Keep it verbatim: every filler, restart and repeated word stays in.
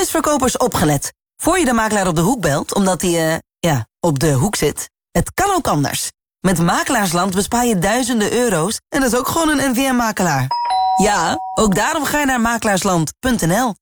Huisverkopers opgelet. Voor je de makelaar op de hoek belt, omdat hij, uh, ja, op de hoek zit. Het kan ook anders. Met Makelaarsland bespaar je duizenden euro's en dat is ook gewoon een N V M-makelaar. Ja, ook daarom ga je naar makelaarsland punt n l.